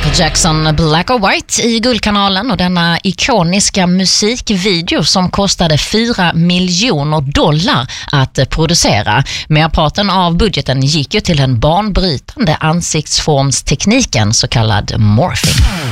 Michael Jackson, Black or White i Guldkanalen, och denna ikoniska musikvideo som kostade $4 miljoner att producera. Merparten av budgeten gick ju till den banbrytande ansiktsformstekniken, så kallad morphing.